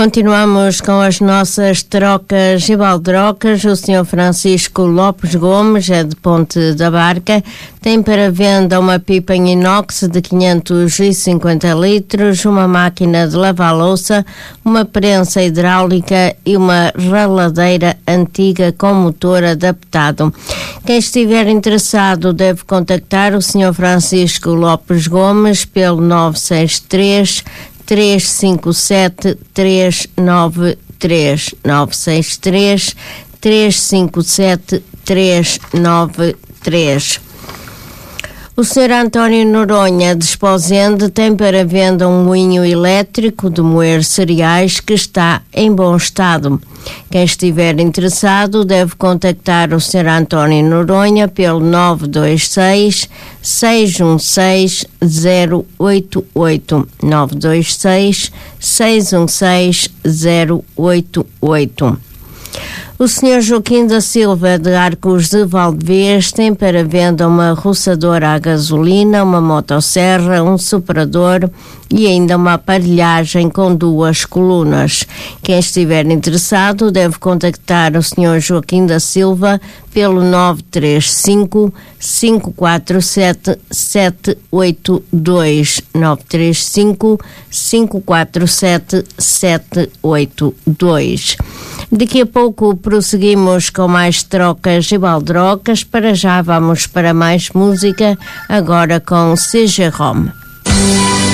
Continuamos com as nossas trocas e baldrocas. O Sr. Francisco Lopes Gomes, é de Ponte da Barca, tem para venda uma pipa em inox de 550 litros, uma máquina de lavar louça, uma prensa hidráulica e uma raladeira antiga com motor adaptado. Quem estiver interessado deve contactar o Sr. Francisco Lopes Gomes pelo 963 357 393 963 357 393. O Sr. António Noronha de Esposende tem para venda um moinho elétrico de moer cereais que está em bom estado. Quem estiver interessado deve contactar o Sr. António Noronha pelo 926 616 088 926 616 088. O Sr. Joaquim da Silva de Arcos de Valdevez tem para venda uma roçadora a gasolina, uma motosserra, um soprador e ainda uma aparelhagem com 2 colunas. Quem estiver interessado deve contactar o Sr. Joaquim da Silva pelo 935 547 782 935 547 782. Daqui a pouco prosseguimos com mais trocas e baldrocas. Para já vamos para mais música, agora com C. Jerome.